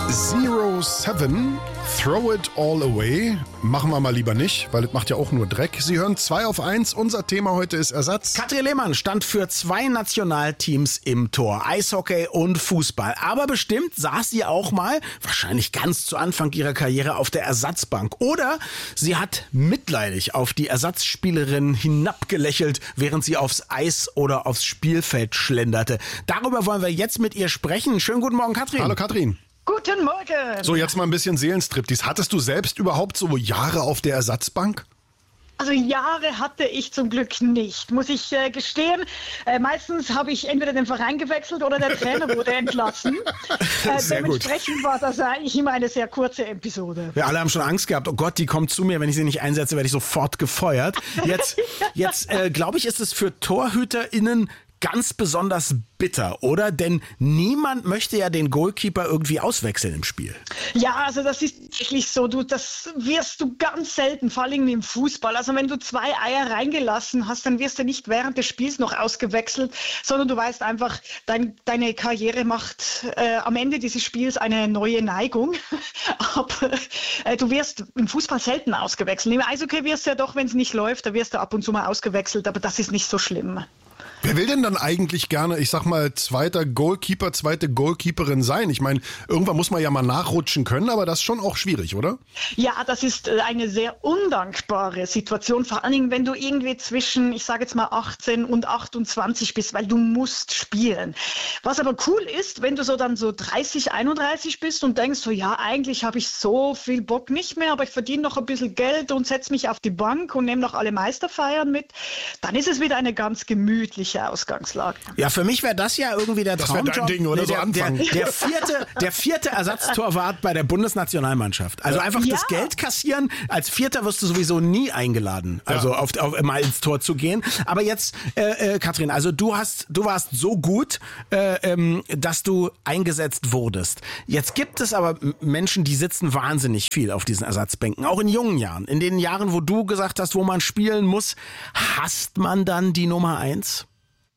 07, Throw It All Away. Machen wir mal lieber nicht, weil es macht ja auch nur Dreck. Sie hören 2 auf 1. Unser Thema heute ist Ersatz. Katrin Lehmann stand für 2 Nationalteams im Tor, Eishockey und Fußball. Aber bestimmt saß sie auch mal, wahrscheinlich ganz zu Anfang ihrer Karriere, auf der Ersatzbank. Oder sie hat mitleidig auf die Ersatzspielerin hinabgelächelt, während sie aufs Eis oder aufs Spielfeld schlenderte. Darüber wollen wir jetzt mit ihr sprechen. Schönen guten Morgen, Katrin. Hallo Katrin. Guten Morgen. So, jetzt mal ein bisschen Seelenstriptease. Hattest du selbst überhaupt so Jahre auf der Ersatzbank? Also Jahre hatte ich zum Glück nicht, muss ich gestehen. Meistens habe ich entweder den Verein gewechselt oder der Trainer wurde entlassen. Dementsprechend war das eigentlich immer eine sehr kurze Episode. Wir alle haben schon Angst gehabt, oh Gott, die kommt zu mir, wenn ich sie nicht einsetze, werde ich sofort gefeuert. Jetzt glaube ich, ist es für TorhüterInnen ganz besonders bitter, oder? Denn niemand möchte ja den Goalkeeper irgendwie auswechseln im Spiel. Ja, also das ist wirklich so. Das wirst du ganz selten, vor allem im Fußball. Also wenn du 2 Eier reingelassen hast, dann wirst du nicht während des Spiels noch ausgewechselt, sondern du weißt einfach, deine Karriere macht am Ende dieses Spiels eine neue Neigung. Aber du wirst im Fußball selten ausgewechselt. Im Eishockey wirst du ja doch, wenn es nicht läuft, da wirst du ab und zu mal ausgewechselt, aber das ist nicht so schlimm. Wer will denn dann eigentlich gerne, ich sag mal, zweite Goalkeeperin sein? Ich meine, irgendwann muss man ja mal nachrutschen können, aber das ist schon auch schwierig, oder? Ja, das ist eine sehr undankbare Situation, vor allen Dingen, wenn du irgendwie zwischen, ich sage jetzt mal 18 und 28 bist, weil du musst spielen. Was aber cool ist, wenn du so 30, 31 bist und denkst so, ja, eigentlich habe ich so viel Bock nicht mehr, aber ich verdiene noch ein bisschen Geld und setze mich auf die Bank und nehme noch alle Meisterfeiern mit, dann ist es wieder eine ganz gemütliche Ausgangslage. Ja, für mich wäre das ja irgendwie der Traumjob. Das wäre dein Ding, oder? Der vierte Ersatztorwart bei der Bundesnationalmannschaft. Also einfach das Geld kassieren. Als Vierter wirst du sowieso nie eingeladen, also auf mal ins Tor zu gehen. Aber jetzt, Katrin, also du warst so gut, dass du eingesetzt wurdest. Jetzt gibt es aber Menschen, die sitzen wahnsinnig viel auf diesen Ersatzbänken, auch in jungen Jahren. In den Jahren, wo du gesagt hast, wo man spielen muss, hasst man dann die Nummer 1?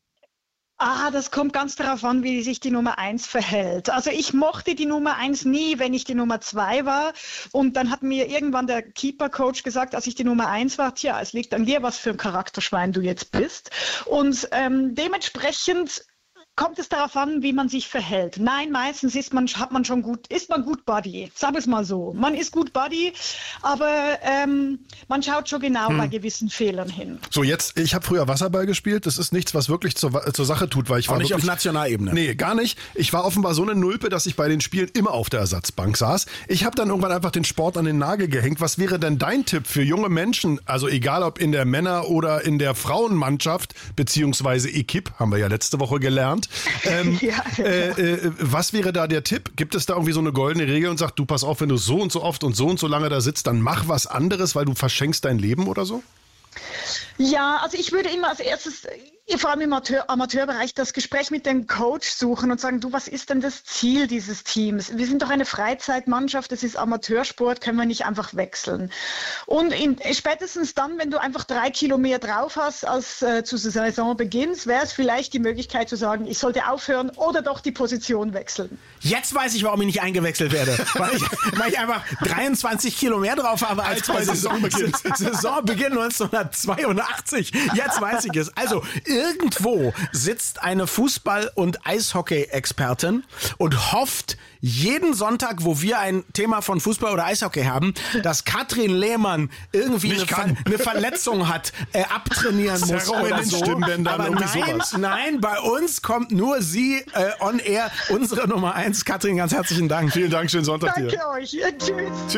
Das kommt ganz darauf an, wie sich die Nummer 1 verhält. Also ich mochte die Nummer 1 nie, wenn ich die Nummer 2 war. Und dann hat mir irgendwann der Keeper-Coach gesagt, als ich die Nummer 1 war, tja, es liegt an dir, was für ein Charakterschwein du jetzt bist. Und dementsprechend kommt es darauf an, wie man sich verhält. Nein, meistens ist man gut Buddy. Sag es mal so. Man ist gut Buddy, aber man schaut schon genau bei gewissen Fehlern hin. So, jetzt, ich habe früher Wasserball gespielt. Das ist nichts, was wirklich zur Sache tut, weil ich auch war nicht wirklich, auf Nationalebene. Nee, gar nicht. Ich war offenbar so eine Nulpe, dass ich bei den Spielen immer auf der Ersatzbank saß. Ich habe dann irgendwann einfach den Sport an den Nagel gehängt. Was wäre denn dein Tipp für junge Menschen, also egal ob in der Männer- oder in der Frauenmannschaft, beziehungsweise Equipe, haben wir ja letzte Woche gelernt. Was wäre da der Tipp? Gibt es da irgendwie so eine goldene Regel und sagt, du pass auf, wenn du so und so oft und so lange da sitzt, dann mach was anderes, weil du verschenkst dein Leben oder so? Ja, also ich würde immer als erstes, vor allem im Amateurbereich, das Gespräch mit dem Coach suchen und sagen, du, was ist denn das Ziel dieses Teams? Wir sind doch eine Freizeitmannschaft, das ist Amateursport, können wir nicht einfach wechseln. Und spätestens dann, wenn du einfach 3 Kilo mehr drauf hast als zu Saisonbeginn, wäre es vielleicht die Möglichkeit zu sagen, ich sollte aufhören oder doch die Position wechseln. Jetzt weiß ich, warum ich nicht eingewechselt werde. weil ich einfach 23 Kilo mehr drauf habe als bei Saisonbeginn 1982. Jetzt weiß ich es. Also, irgendwo sitzt eine Fußball- und Eishockey-Expertin und hofft jeden Sonntag, wo wir ein Thema von Fußball oder Eishockey haben, dass Katrin Lehmann irgendwie eine Verletzung hat, abtrainieren muss oder so. Aber nein, bei uns kommt nur sie on air, unsere Nummer 1. Katrin, ganz herzlichen Dank. Vielen Dank, schönen Sonntag dir. Danke euch. Tschüss.